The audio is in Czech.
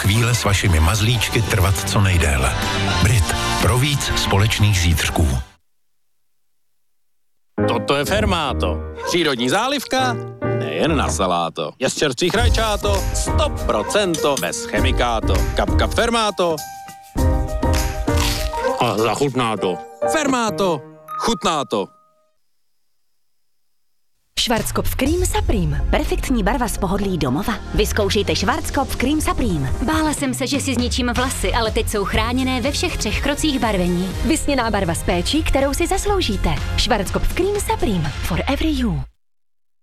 chvíle s vašimi mazlíčky trvat co nejdéle. Brit. Pro víc společných zítřků. Toto je Fermáto. Přírodní zálivka, nejen na saláto. Je z čerstvých rajčáto, 100% bez chemikáto. Kap Fermáto. A zachutná to. Fermáto. Chutná to. Schwarzkopf Creme Supreme. Perfektní barva z pohodlí domova. Vyzkoušejte Schwarzkopf Creme Supreme. Bála jsem se, že si zničím vlasy, ale teď jsou chráněné ve všech 3 krocích barvení. Vysněná barva s péčí, kterou si zasloužíte. Schwarzkopf Creme Supreme. For every you.